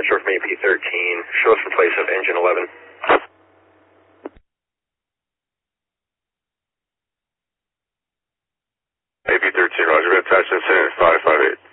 short from AP13. Show us in place of engine 11. AP13, roger. Attachment center 558.